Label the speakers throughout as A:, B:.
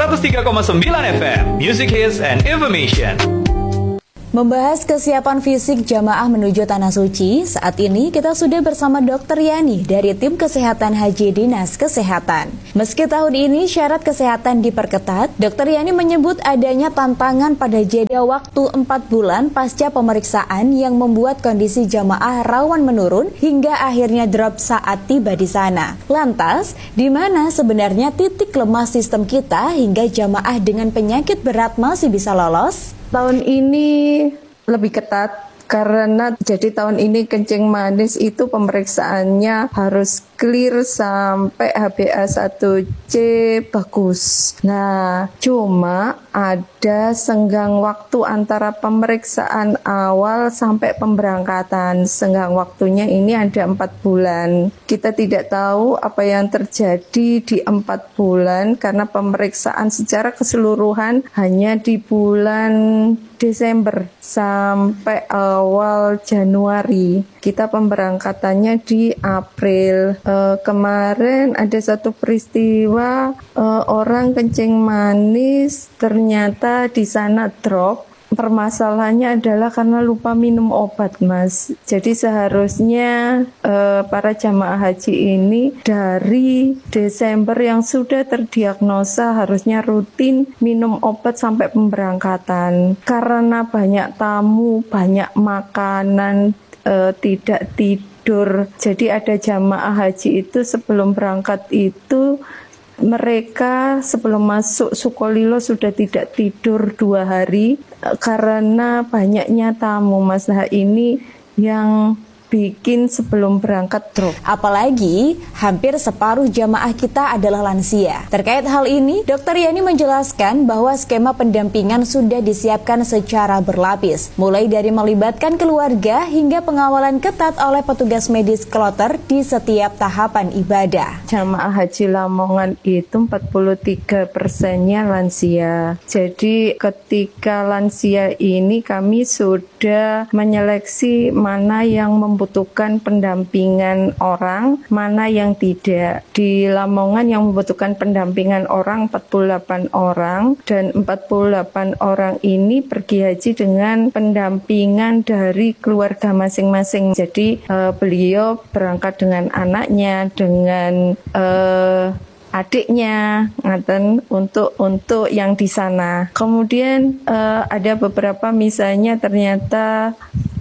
A: 103,9 FM, Music Hits and Information.
B: Membahas kesiapan fisik jamaah menuju Tanah Suci, saat ini kita sudah bersama Dr. Yani dari Tim Kesehatan Haji Dinas Kesehatan. Meski tahun ini syarat kesehatan diperketat, Dr. Yani menyebut adanya tantangan pada jeda waktu 4 bulan pasca pemeriksaan yang membuat kondisi jamaah rawan menurun hingga akhirnya drop saat tiba di sana. Lantas, di mana sebenarnya titik lemah sistem kita hingga jamaah dengan penyakit berat masih bisa lolos?
C: Tahun ini lebih ketat karena jadi tahun ini kencing manis itu pemeriksaannya harus clear sampai HbA1c bagus. Nah, cuma ada senggang waktu antara pemeriksaan awal sampai pemberangkatan. Senggang waktunya ini ada 4 bulan. Kita tidak tahu apa yang terjadi di 4 bulan karena pemeriksaan secara keseluruhan hanya di bulan Desember sampai awal Januari. Kita pemberangkatannya di April. Kemarin ada satu peristiwa orang kencing manis ternyata di sana drop. Permasalahannya adalah karena lupa minum obat, Mas. Jadi seharusnya para jamaah haji ini dari Desember yang sudah terdiagnosa harusnya rutin minum obat sampai pemberangkatan. Karena banyak tamu, banyak makanan, tidak tidur. Jadi ada jamaah haji itu sebelum berangkat itu mereka sebelum masuk Sukolilo sudah tidak tidur 2 hari karena banyaknya tamu. Mas, nah ini yang bikin sebelum berangkat drop.
B: Apalagi hampir separuh jamaah kita adalah lansia. Terkait hal ini, Dr. Yani menjelaskan bahwa skema pendampingan sudah disiapkan secara berlapis, mulai dari melibatkan keluarga hingga pengawalan ketat oleh petugas medis kloter di setiap tahapan ibadah.
C: Jamaah haji Lamongan itu 43%-nya lansia. Jadi ketika lansia ini kami sudah menyeleksi mana yang membutuhkan pendampingan orang, mana yang tidak. Di Lamongan yang membutuhkan pendampingan orang 48 orang dan 48 orang ini pergi haji dengan pendampingan dari keluarga masing-masing. Jadi beliau berangkat dengan anaknya, dengan adiknya, ngaten untuk yang di sana. Kemudian ada beberapa misalnya ternyata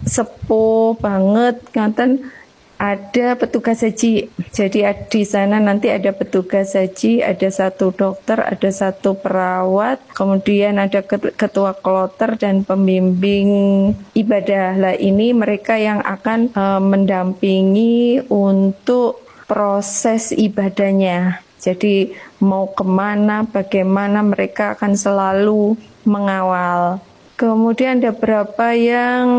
C: sepuh banget, ngaten ada petugas haji. Jadi di sana nanti ada petugas haji, ada 1 dokter, ada 1 perawat, kemudian ada ketua kloter dan pembimbing ibadah. Lah ini mereka yang akan mendampingi untuk proses ibadahnya. Jadi mau kemana, bagaimana mereka akan selalu mengawal. Kemudian ada berapa yang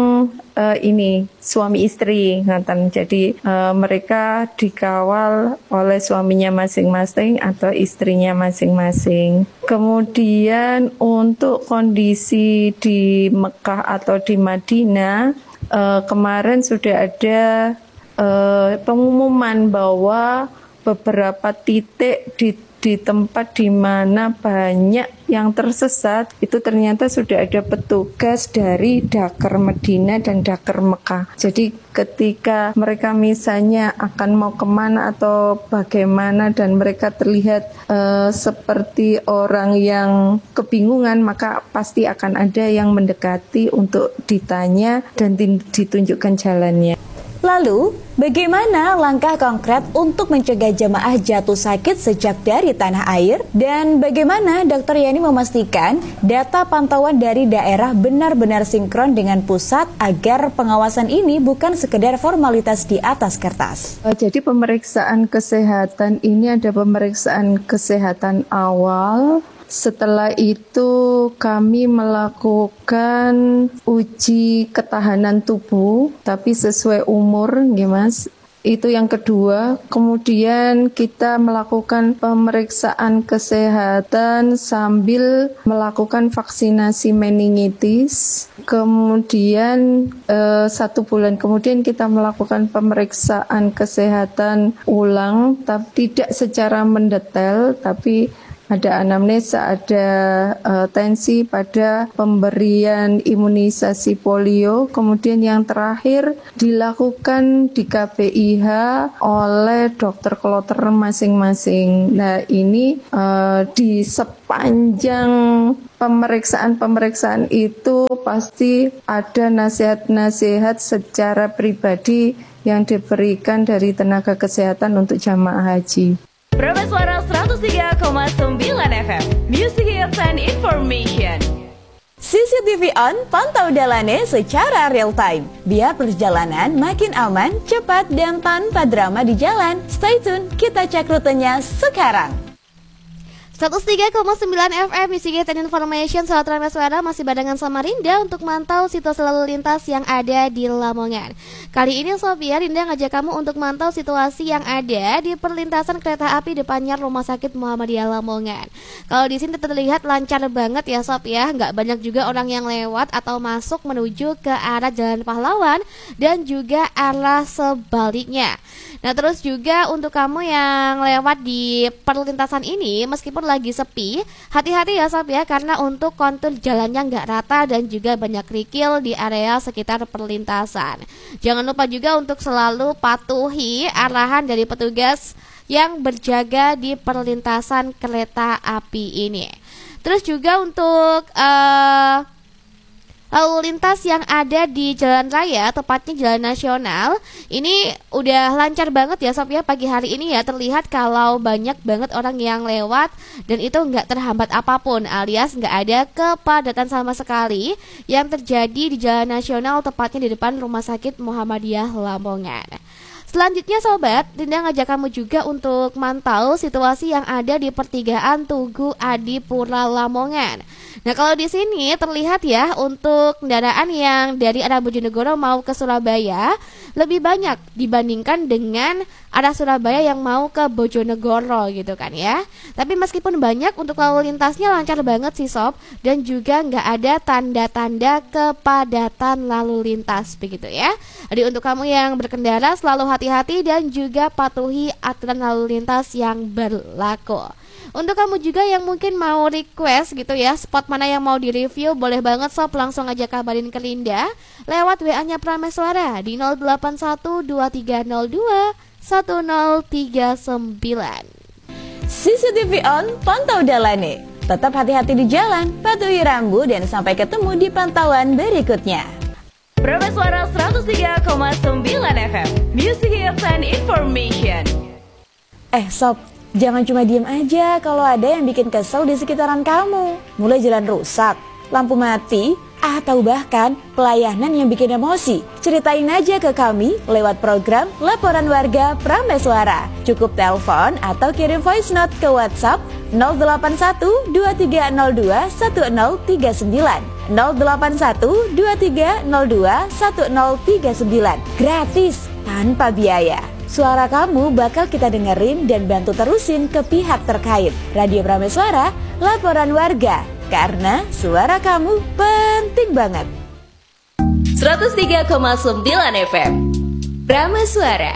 C: ini suami istri, ngaten. Jadi mereka dikawal oleh suaminya masing-masing atau istrinya masing-masing. Kemudian untuk kondisi di Mekah atau di Madinah, kemarin sudah ada pengumuman bahwa beberapa titik di tempat di mana banyak yang tersesat itu ternyata sudah ada petugas dari Dakar Madinah dan Dakar Mekah. Jadi ketika mereka misalnya akan mau kemana atau bagaimana dan mereka terlihat seperti orang yang kebingungan, maka pasti akan ada yang mendekati untuk ditanya dan ditunjukkan jalannya.
B: Lalu, bagaimana langkah konkret untuk mencegah jamaah jatuh sakit sejak dari tanah air? Dan bagaimana Dr. Yani memastikan data pantauan dari daerah benar-benar sinkron dengan pusat agar pengawasan ini bukan sekedar formalitas di atas kertas?
C: Jadi pemeriksaan kesehatan ini ada pemeriksaan kesehatan awal. Setelah itu kami melakukan uji ketahanan tubuh, tapi sesuai umur, nggih Mas. Itu yang kedua. Kemudian kita melakukan pemeriksaan kesehatan sambil melakukan vaksinasi meningitis. Kemudian 1 bulan kemudian kita melakukan pemeriksaan kesehatan ulang, tapi tidak secara mendetail, tapi ada anamnesa, ada tensi pada pemberian imunisasi polio. Kemudian yang terakhir dilakukan di KPIH oleh dokter kloter masing-masing. Nah, ini di sepanjang pemeriksaan itu pasti ada nasihat-nasihat secara pribadi yang diberikan dari tenaga kesehatan untuk jamaah haji.
B: Prameswara 103,9 FM, Music Hits and Information. CCTV on, pantau Dalane secara real time. Biar perjalanan makin aman, cepat, dan tanpa drama di jalan. Stay tune, kita cek rutenya sekarang.
D: 103,9 FM Music Hits and Information. Sahabat Prameswara, masih barengan sama Rinda untuk mantau situasi lalu lintas yang ada di Lamongan. Kali ini Sob ya, Rinda ngajak kamu untuk mantau situasi yang ada di perlintasan kereta api depannya Rumah Sakit Muhammadiyah Lamongan. Kalau di sini terlihat lancar banget ya Sob ya, nggak banyak juga orang yang lewat atau masuk menuju ke arah Jalan Pahlawan dan juga arah sebaliknya. Nah, terus juga untuk kamu yang lewat di perlintasan ini, meskipun lagi sepi, hati-hati ya Sob ya, karena untuk kontur jalannya nggak rata dan juga banyak kerikil di area sekitar perlintasan. Jangan lupa juga untuk selalu patuhi arahan dari petugas yang berjaga di perlintasan kereta api ini. Terus juga untuk lalu lintas yang ada di jalan raya, tepatnya jalan nasional, ini udah lancar banget ya Sob ya. Pagi hari ini ya terlihat kalau banyak banget orang yang lewat dan itu nggak terhambat apapun, alias nggak ada kepadatan sama sekali yang terjadi di jalan nasional, tepatnya di depan Rumah Sakit Muhammadiyah Lamongan. Selanjutnya Sobat, Dinda ngajak kamu juga untuk mantau situasi yang ada di pertigaan Tugu Adipura Lamongan. Nah, kalau di sini terlihat ya, untuk kendaraan yang dari arah Bojonegoro mau ke Surabaya lebih banyak dibandingkan dengan arah Surabaya yang mau ke Bojonegoro gitu kan ya. Tapi meskipun banyak, untuk lalu lintasnya lancar banget sih Sob, dan juga nggak ada tanda-tanda kepadatan lalu lintas begitu ya. Jadi untuk kamu yang berkendara selalu hati-hati dan juga patuhi aturan lalu lintas yang berlaku. Untuk kamu juga yang mungkin mau request gitu ya, spot mana yang mau direview, boleh banget Sob, langsung aja kabarin ke Linda lewat WA-nya Prameswara di 08123021039.
B: CCTV on, pantau Dalane. Tetap hati-hati di jalan, patuhi rambu, dan sampai ketemu di pantauan berikutnya. Prameswara 103,9 FM, Music Hits and Information. Sob, jangan cuma diem aja kalau ada yang bikin kesel di sekitaran kamu. Mulai jalan rusak, lampu mati, atau bahkan pelayanan yang bikin emosi. Ceritain aja ke kami lewat program Laporan Warga Prameswara. Cukup telepon atau kirim voice note ke WhatsApp 081 2302 1039. 081 2302 1039. Gratis, tanpa biaya. Suara kamu bakal kita dengerin dan bantu terusin ke pihak terkait. Radio Prameswara, Laporan Warga. Karena suara kamu penting banget. 103,9 FM Prameswara.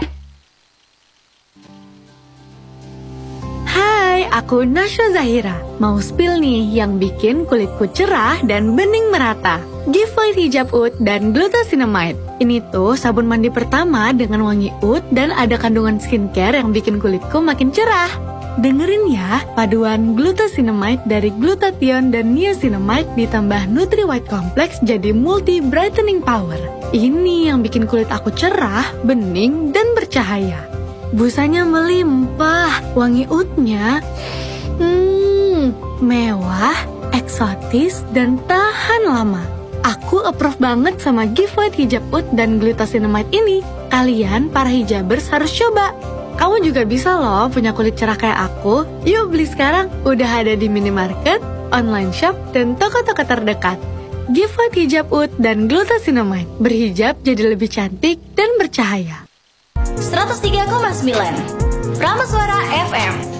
E: Hai, aku Nasya Zahira. Mau spill nih yang bikin kulitku cerah dan bening merata. Giveaway Hijab Oud dan Glucosinamide. Ini tuh sabun mandi pertama dengan wangi oud dan ada kandungan skincare yang bikin kulitku makin cerah. Dengerin ya, paduan Glucosinamide dari glutathione dan niacinamide ditambah Nutri White Complex jadi multi brightening power. Ini yang bikin kulit aku cerah, bening, dan bercahaya. Busanya melimpah, wangi oudnya mewah, eksotis, dan tahan lama. Aku approve banget sama giveaway Hijab Oud dan Glucosinamide ini. Kalian para hijabers harus coba. Kamu juga bisa loh punya kulit cerah kayak aku. Yuk beli sekarang, udah ada di minimarket, online shop, dan toko-toko terdekat. Giveaway Hijab Oud dan Glucosinamide. Berhijab jadi lebih cantik dan bercahaya.
B: 103,9 Prameswara FM.